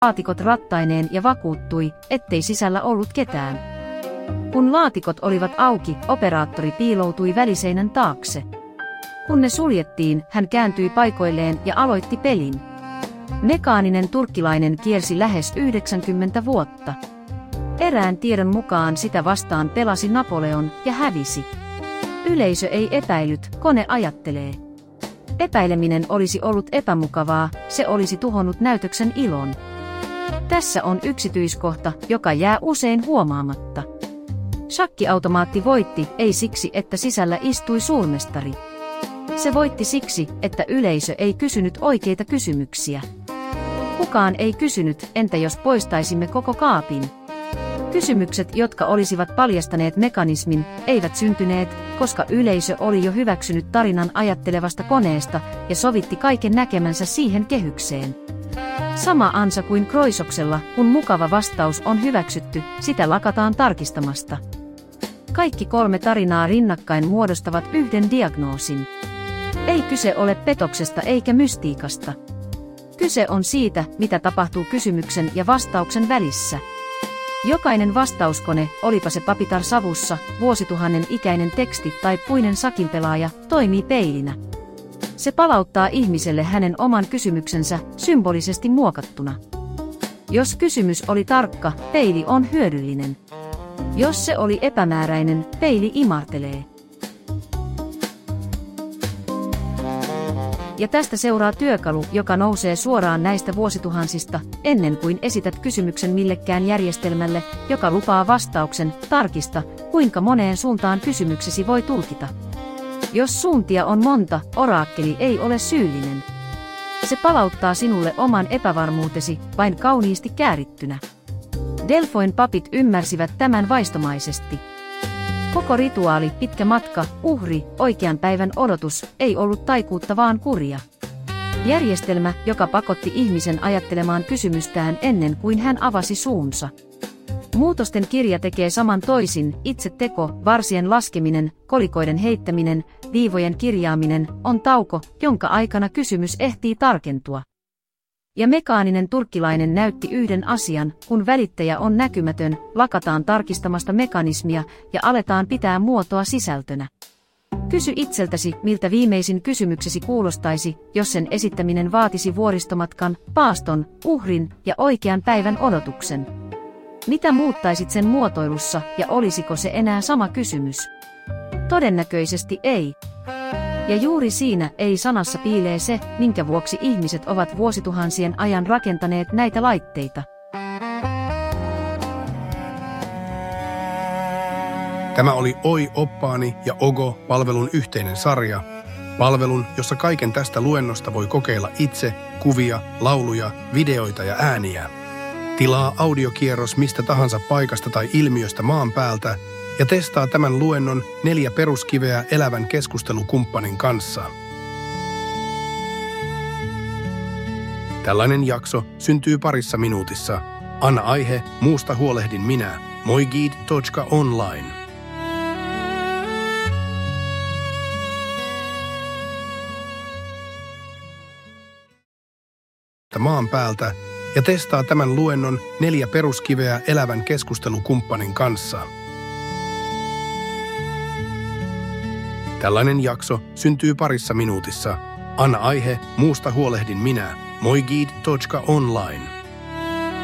laatikot rattaineen ja vakuuttui, ettei sisällä ollut ketään. Kun laatikot olivat auki, operaattori piiloutui väliseinän taakse. Kun ne suljettiin, hän kääntyi paikoilleen ja aloitti pelin. Mekaaninen turkkilainen kiersi lähes 90 vuotta. Erään tiedon mukaan sitä vastaan pelasi Napoleon ja hävisi. Yleisö ei epäillyt, kone ajattelee. Epäileminen olisi ollut epämukavaa, se olisi tuhonnut näytöksen ilon. Tässä on yksityiskohta, joka jää usein huomaamatta. Shakkiautomaatti voitti, ei siksi, että sisällä istui suurmestari. Se voitti siksi, että yleisö ei kysynyt oikeita kysymyksiä. Kukaan ei kysynyt, entä jos poistaisimme koko kaapin? Kysymykset, jotka olisivat paljastaneet mekanismin, eivät syntyneet, koska yleisö oli jo hyväksynyt tarinan ajattelevasta koneesta ja sovitti kaiken näkemänsä siihen kehykseen. Sama ansa kuin Croisoksella, kun mukava vastaus on hyväksytty, sitä lakataan tarkistamasta. Kaikki 3 tarinaa rinnakkain muodostavat yhden diagnoosin. Ei kyse ole petoksesta eikä mystiikasta. Kyse on siitä, mitä tapahtuu kysymyksen ja vastauksen välissä. Jokainen vastauskone, olipa se papitar savussa, vuosituhannen ikäinen teksti tai puinen sakinpelaaja, toimii peilinä. Se palauttaa ihmiselle hänen oman kysymyksensä, symbolisesti muokattuna. Jos kysymys oli tarkka, peili on hyödyllinen. Jos se oli epämääräinen, peili imartelee. Ja tästä seuraa työkalu, joka nousee suoraan näistä vuosituhansista, ennen kuin esität kysymyksen millekään järjestelmälle, joka lupaa vastauksen, tarkista, kuinka moneen suuntaan kysymyksesi voi tulkita. Jos suuntia on monta, oraakkeli ei ole syyllinen. Se palauttaa sinulle oman epävarmuutesi, vain kauniisti käärittynä. Delfoin papit ymmärsivät tämän vaistomaisesti. Koko rituaali, pitkä matka, uhri, oikean päivän odotus, ei ollut taikuutta vaan kuria. Järjestelmä, joka pakotti ihmisen ajattelemaan kysymystään ennen kuin hän avasi suunsa. Muutosten kirja tekee saman toisin, itse teko, varsien laskeminen, kolikoiden heittäminen, viivojen kirjaaminen, on tauko, jonka aikana kysymys ehtii tarkentua. Ja mekaaninen turkkilainen näytti yhden asian, kun välittäjä on näkymätön, lakataan tarkistamasta mekanismia ja aletaan pitää muotoa sisältönä. Kysy itseltäsi, miltä viimeisin kysymyksesi kuulostaisi, jos sen esittäminen vaatisi vuoristomatkan, paaston, uhrin ja oikean päivän odotuksen. Mitä muuttaisit sen muotoilussa ja olisiko se enää sama kysymys? Todennäköisesti ei. Ja juuri siinä ei sanassa piilee se, minkä vuoksi ihmiset ovat vuosituhansien ajan rakentaneet näitä laitteita. Tämä oli Oi oppaani ja Ogo-palvelun yhteinen sarja. Palvelun, jossa kaiken tästä luennosta voi kokeilla itse, kuvia, lauluja, videoita ja ääniä. Tilaa audiokierros mistä tahansa paikasta tai ilmiöstä maan päältä ja testaa tämän luennon 4 peruskiveä elävän keskustelukumppanin kanssa. Tällainen jakso syntyy parissa minuutissa. Anna aihe, muusta huolehdin minä. moiguide.online. Maan päältä ja testaa tämän luennon 4 peruskiveä elävän keskustelukumppanin kanssa. Tällainen jakso syntyy parissa minuutissa. Anna aihe, muusta huolehdin minä. moiguide.online.